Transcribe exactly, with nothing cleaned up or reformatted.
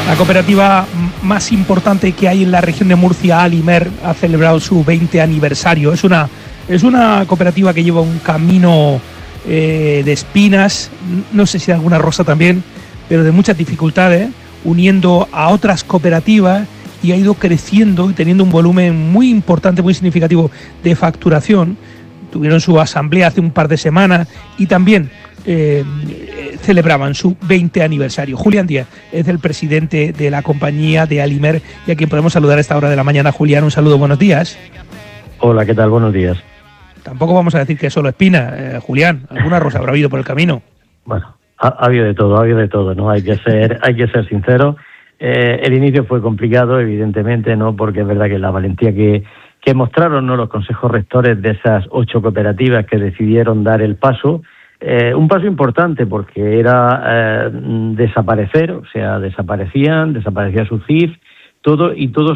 La cooperativa más importante que hay en la región de Murcia, Alimer, ha celebrado su veinte aniversario. Es una, es una cooperativa que lleva un camino eh, de espinas, no sé si de alguna rosa también, pero de muchas dificultades, uniendo a otras cooperativas, y ha ido creciendo y teniendo un volumen muy importante, muy significativo de facturación. Tuvieron su asamblea hace un par de semanas y también eh, celebraban su veinte aniversario. Julián Díaz es el presidente de la compañía de Alimer y a quien podemos saludar a esta hora de la mañana. Julián, un saludo, buenos días. Hola, ¿qué tal? Buenos días. Tampoco vamos a decir que es solo espina, eh, Julián, alguna rosa habrá habido por el camino. Bueno, ha, ha habido de todo, ha habido de todo, ¿no? Hay que ser, hay que ser sincero. Eh, el inicio fue complicado, evidentemente, ¿no? Porque es verdad que la valentía que, que mostraron, ¿no?, los consejos rectores de esas ocho cooperativas que decidieron dar el paso, eh, un paso importante porque era eh, desaparecer, o sea, desaparecían, desaparecía su C I F, todo y todo